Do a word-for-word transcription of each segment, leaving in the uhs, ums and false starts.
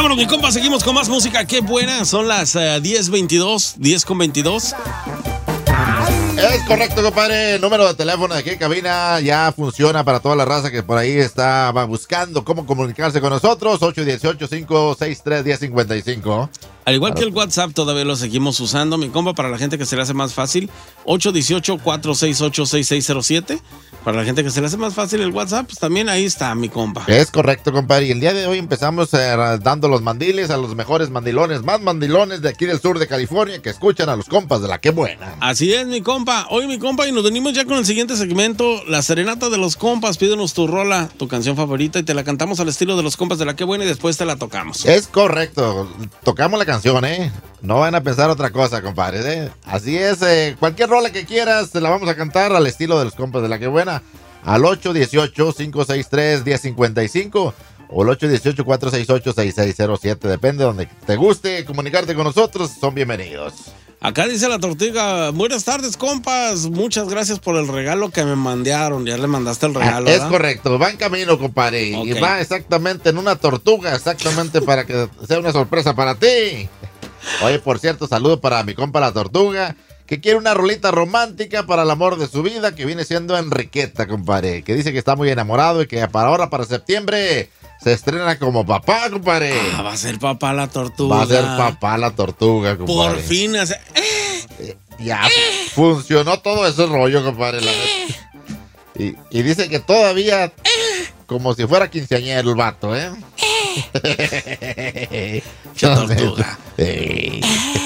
Vámonos, mi compa, seguimos con más música. Qué buena, son las uh, diez veintidós, diez con veintidós. Es correcto, compadre. El número de teléfono de aquí en cabina ya funciona para toda la raza que por ahí está buscando cómo comunicarse con nosotros. ocho uno ocho, cinco seis tres, uno cero cinco cinco. Al igual que el WhatsApp, todavía lo seguimos usando, mi compa, para la gente que se le hace más fácil. ocho uno ocho, cuatro seis ocho, seis seis cero siete. Para la gente que se le hace más fácil el WhatsApp, pues también ahí está, mi compa. Es correcto, compadre. Y el día de hoy empezamos eh, dando los mandiles a los mejores mandilones, más mandilones de aquí del sur de California que escuchan a los compas de la Qué Buena. Así es, mi compa. Hoy, mi compa, y nos venimos ya con el siguiente segmento, la serenata de los compas. Pídenos tu rola, tu canción favorita, y te la cantamos al estilo de los compas de la Qué Buena y después te la tocamos. Es correcto. Tocamos la canción, ¿eh? No van a pensar otra cosa, compadre, ¿eh? Así es, eh, cualquier rola que quieras, te la vamos a cantar al estilo de los compas de la Qué Buena. Al ocho uno ocho, cinco seis tres, uno cero cinco cinco o el ocho uno ocho, cuatro seis ocho, seis seis cero siete. Depende de donde te guste comunicarte con nosotros, son bienvenidos. Acá dice la tortuga, buenas tardes, compas. Muchas gracias por el regalo que me mandaron. Ya le mandaste el regalo, ah, Es ¿verdad? correcto, va en camino, compadre. Okay. Y va exactamente en una tortuga, exactamente para que sea una sorpresa para ti. Oye, por cierto, saludo para mi compa la tortuga, que quiere una rolita romántica para el amor de su vida, que viene siendo Enriqueta, compadre. Que dice que está muy enamorado y que para ahora, para septiembre, se estrena como papá, compadre. Ah, va a ser papá la tortuga. Va a ser papá la tortuga, compadre. Por fin hace... Eh, ya eh. funcionó todo ese rollo, compadre. La eh. y, y dice que todavía, eh. como si fuera quinceañero el vato, ¿eh? eh. ¡Qué tortuga! Eh.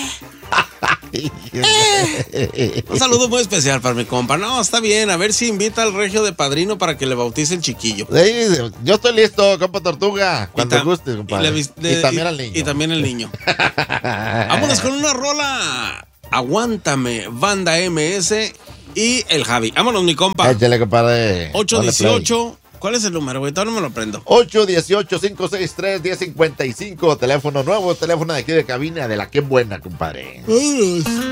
Un saludo muy especial para mi compa. No, está bien, a ver si invita al regio de padrino para que le bautice el chiquillo. Sí, yo estoy listo, compa tortuga, cuando guste, compadre. Y, le, de, y también y, al niño. Y también el niño. Vámonos con una rola. Aguántame, Banda M S y el Javi. Vámonos, mi compa. Échale, compadre. ocho dieciocho. ¿Cuál es el número, güey? Todavía no me lo aprendo. ocho uno ocho, cinco seis tres, uno cero cinco cinco. Teléfono nuevo, teléfono de aquí de cabina de la Qué Buena, compadre.